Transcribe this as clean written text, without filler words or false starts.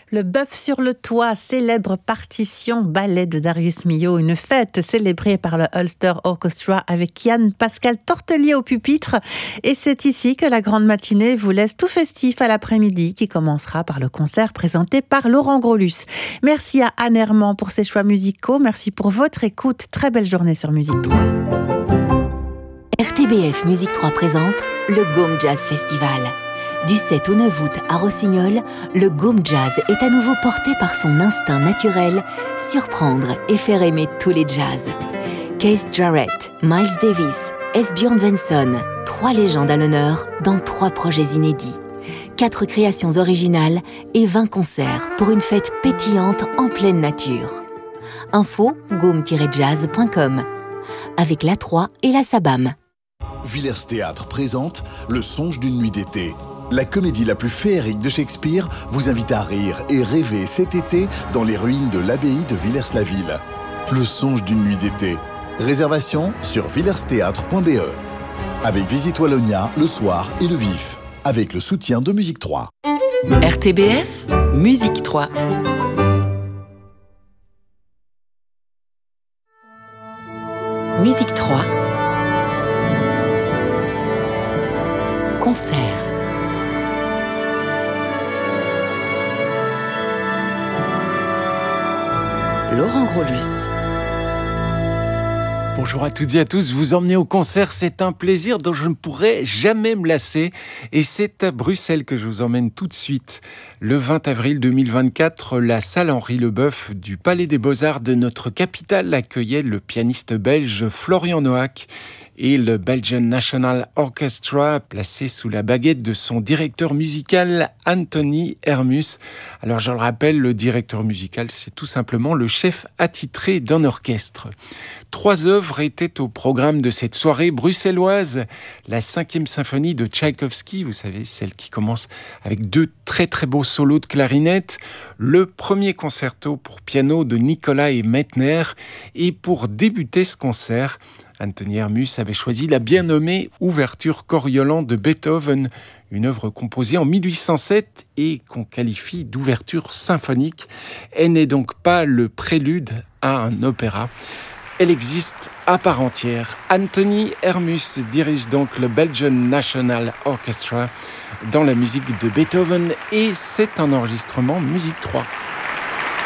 Le bœuf sur le toit, célèbre partition ballet de Darius Milhaud, une fête célébrée par le Ulster Orchestra avec Yann Pascal Tortelier au pupitre. Et c'est ici que la grande matinée vous laisse tout festif à l'après-midi, qui commencera par le concert présenté par Laurent Grolus. Merci à Anne Herman pour ses choix musicaux. Merci pour votre écoute. Très belle journée sur Musique 3. RTBF Musique 3 présente le Gaume Jazz Festival. Du 7 au 9 août à Rossignol, le Gaume Jazz est à nouveau porté par son instinct naturel, surprendre et faire aimer tous les jazz. Keith Jarrett, Miles Davis, Esbjörn Svensson, 3 légendes à l'honneur dans 3 projets inédits. 4 créations originales et 20 concerts pour une fête pétillante en pleine nature. Info gaume-jazz.com avec la 3 et la Sabam. Villers Théâtre présente Le Songe d'une nuit d'été. La comédie la plus féerique de Shakespeare vous invite à rire et rêver cet été dans les ruines de l'abbaye de Villers-la-Ville. Le Songe d'une nuit d'été. Réservation sur villersthéâtre.be. Avec Visite Wallonia, Le Soir et Le Vif. Avec le soutien de Musique 3. RTBF, Musique 3. Musique 3. Concert. Laurent Grolus. Bonjour à toutes et à tous, vous emmener au concert, c'est un plaisir dont je ne pourrai jamais me lasser. Et c'est à Bruxelles que je vous emmène tout de suite. Le 20 avril 2024, la salle Henri Leboeuf du Palais des Beaux-Arts de notre capitale accueillait le pianiste belge Florian Noack et le Belgian National Orchestra, placé sous la baguette de son directeur musical Anthony Hermus. Alors je le rappelle, le directeur musical, c'est tout simplement le chef attitré d'un orchestre. 3 œuvres étaient au programme de cette soirée bruxelloise. La 5e symphonie de Tchaïkovski, vous savez, celle qui commence avec 2 très très beaux solos de clarinette. Le premier concerto pour piano de Nikolai Meitner. Et pour débuter ce concert, Anthony Hermus avait choisi la bien nommée Ouverture Coriolan de Beethoven, une œuvre composée en 1807 et qu'on qualifie d'ouverture symphonique. Elle n'est donc pas le prélude à un opéra. Elle existe à part entière. Anthony Hermus dirige donc le Belgian National Orchestra dans la musique de Beethoven et c'est un enregistrement Musique 3.